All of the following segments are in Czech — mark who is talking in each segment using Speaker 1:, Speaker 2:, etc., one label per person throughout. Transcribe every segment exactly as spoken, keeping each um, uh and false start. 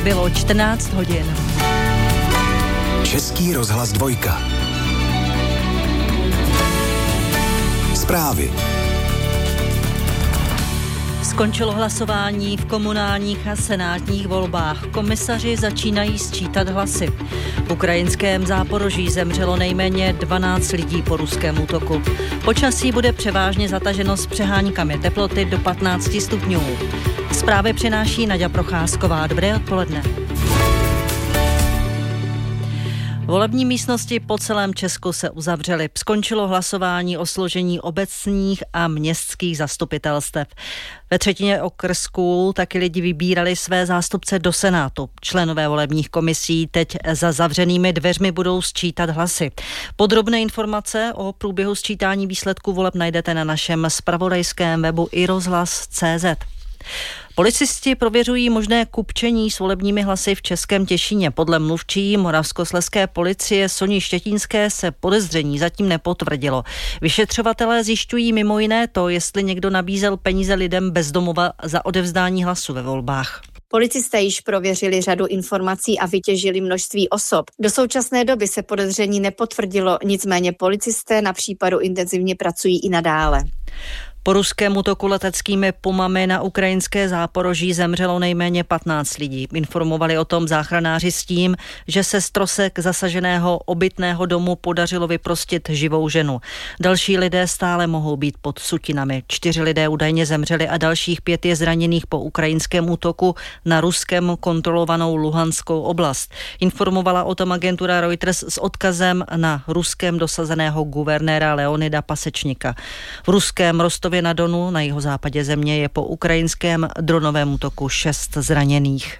Speaker 1: Bylo čtrnáct hodin.
Speaker 2: Český rozhlas dvojka. Zprávy.
Speaker 1: Skončilo hlasování v komunálních a senátních volbách. Komisaři začínají sčítat hlasy. V ukrajinském Záporoží zemřelo nejméně dvanáct lidí po ruském útoku. Počasí bude převážně zataženo s přeháňkami teploty do patnáct stupňů. Zprávy přináší Naďa Procházková. Dobré odpoledne. Volební místnosti po celém Česku se uzavřely. Skončilo hlasování o složení obecních a městských zastupitelstev. Ve třetině okrsků taky lidi vybírali své zástupce do Senátu. Členové volebních komisí teď za zavřenými dveřmi budou sčítat hlasy. Podrobné informace o průběhu sčítání výsledků voleb najdete na našem zpravodajském webu i rozhlas tečka cé zet. Policisti prověřují možné kupčení s volebními hlasy v Českém Těšíně. Podle mluvčí moravskoslezské policie Soni Štětínské se podezření zatím nepotvrdilo. Vyšetřovatelé zjišťují mimo jiné to, jestli někdo nabízel peníze lidem bez domova za odevzdání hlasu ve volbách.
Speaker 3: Policisté již prověřili řadu informací a vytěžili množství osob. Do současné doby se podezření nepotvrdilo, nicméně policisté na případu intenzivně pracují i nadále.
Speaker 1: Po ruském útoku leteckými pomami na ukrajinské Záporoží zemřelo nejméně patnáct lidí. Informovali o tom záchranáři s tím, že se z trosek zasaženého obytného domu podařilo vyprostit živou ženu. Další lidé stále mohou být pod sutinami. Čtyři lidé údajně zemřeli a dalších pět je zraněných po ukrajinském útoku na ruskem kontrolovanou Luhanskou oblast. Informovala o tom agentura Reuters s odkazem na ruskem dosazeného guvernéra Leonida Pasečnika. V ruském Rostově na Donu na jihozápadě země je po ukrajinském dronovém útoku šest zraněných.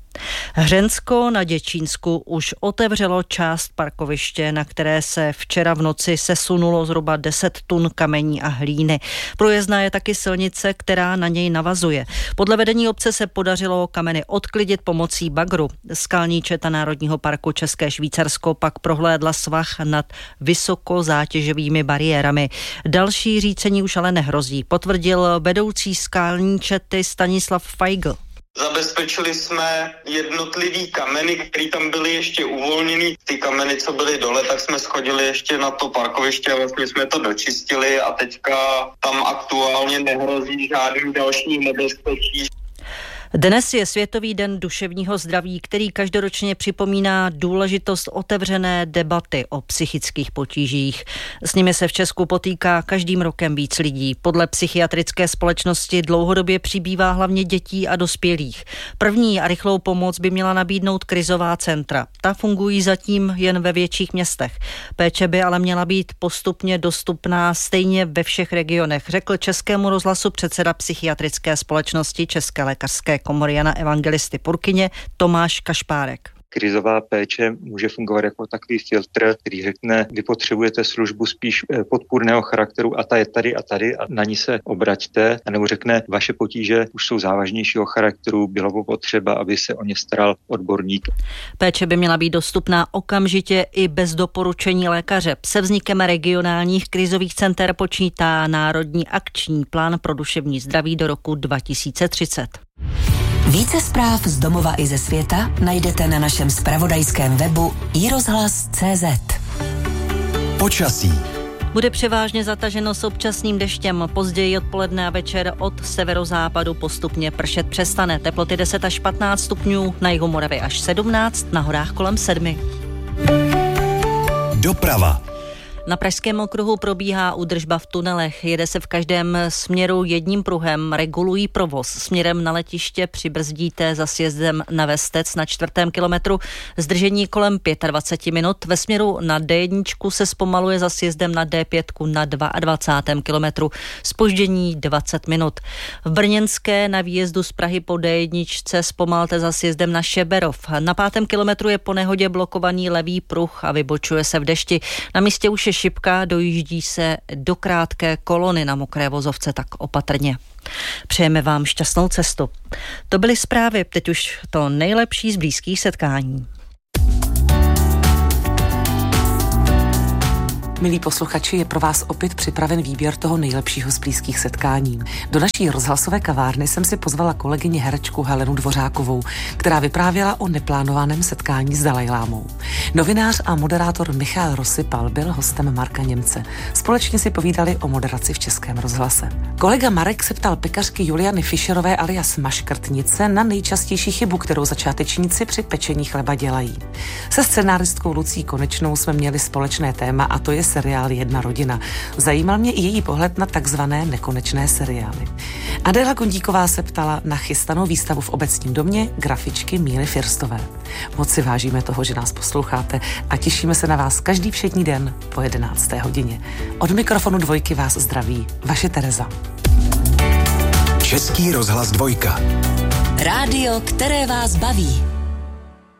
Speaker 1: Hřensko na Děčínsku už otevřelo část parkoviště, na které se včera v noci sesunulo zhruba deset tun kamení a hlíny. Průjezdná je taky silnice, která na něj navazuje. Podle vedení obce se podařilo kameny odklidit pomocí bagru. Skalní četa Národního parku České Švýcarsko pak prohlédla svah nad vysokozátěžovými bariérami. Další řícení už ale nehrozí, potvrdil vedoucí skalní čety Stanislav Feigl.
Speaker 4: Zabezpečili jsme jednotlivý kameny, které tam byly ještě uvolněný. Ty kameny, co byly dole, tak jsme schodili ještě na to parkoviště a vlastně jsme to dočistili a teďka tam aktuálně nehrozí žádný další nebezpečí.
Speaker 1: Dnes je Světový den duševního zdraví, který každoročně připomíná důležitost otevřené debaty o psychických potížích. S nimi se v Česku potýká každým rokem víc lidí. Podle psychiatrické společnosti dlouhodobě přibývá hlavně dětí a dospělých. První a rychlou pomoc by měla nabídnout krizová centra. Ta fungují zatím jen ve větších městech. Péče by ale měla být postupně dostupná stejně ve všech regionech, řekl Českému rozhlasu předseda psychiatrické společnosti České lékařské komory Jana Evangelisty Purkyně Tomáš Kašpárek.
Speaker 5: Krizová péče může fungovat jako takový filtr, který řekne, vy potřebujete službu spíš podpůrného charakteru a ta je tady a tady a na ní se obraťte, anebo řekne, vaše potíže už jsou závažnějšího charakteru, bylo by potřeba, aby se o ně staral odborník.
Speaker 1: Péče by měla být dostupná okamžitě i bez doporučení lékaře. Se vznikem regionálních krizových center počítá Národní akční plán pro duševní zdraví do roku dva tisíce třicet.
Speaker 6: Více zpráv z domova i ze světa najdete na našem zpravodajském webu i rozhlas tečka cé zet.
Speaker 2: Počasí.
Speaker 1: Bude převážně zataženo s občasným deštěm. Později odpoledne a večer od severozápadu postupně pršet přestane. Teploty deset až patnáct stupňů, na jihu Moravy až sedmnáct, na horách kolem sedmi.
Speaker 2: Doprava.
Speaker 1: Na Pražském okruhu probíhá údržba v tunelech. Jede se v každém směru jedním pruhem, regulují provoz. Směrem na letiště přibrzdíte za sjezdem na Vestec na čtvrtém kilometru. Zdržení kolem dvacet pět minut. Ve směru na D jedna se zpomaluje za sjezdem na D pět na dvacátém druhém kilometru. Zpoždění dvacet minut. V Brněnské na výjezdu z Prahy po D jedna zpomalte za sjezdem na Šeberov. Na pátém kilometru je po nehodě blokovaný levý pruh a vybočuje se v dešti. Na místě už je šipka, dojíždí se do krátké kolony na mokré vozovce, tak opatrně. Přejeme vám šťastnou cestu. To byly zprávy, teď už to nejlepší z blízkých setkání.
Speaker 7: Milí posluchači, je pro vás opět připraven výběr toho nejlepšího z blízkých setkání. Do naší rozhlasové kavárny jsem si pozvala kolegyni herečku Helenu Dvořákovou, která vyprávěla o neplánovaném setkání s Dalajlámou. Novinář a moderátor Michal Rosypal byl hostem Marka Němce. Společně si povídali o moderaci v Českém rozhlase. Kolega Marek se ptal pekařky Juliany Fischerové alias Maškrtnice na nejčastější chybu, kterou začátečníci při pečení chleba dělají. Se scenáristkou Lucí Konečnou jsme měli společné téma, a to je seriál Jedna rodina. Zajímal mě i její pohled na takzvané nekonečné seriály. Adéla Kondíková se ptala na chystanou výstavu v Obecním domě grafičky Míly Firstové. Moc si vážíme toho, že nás posloucháte a těšíme se na vás každý všední den po jedenácté hodině. Od mikrofonu Dvojky vás zdraví vaše Tereza.
Speaker 2: Český rozhlas Dvojka.
Speaker 6: Rádio, které vás baví.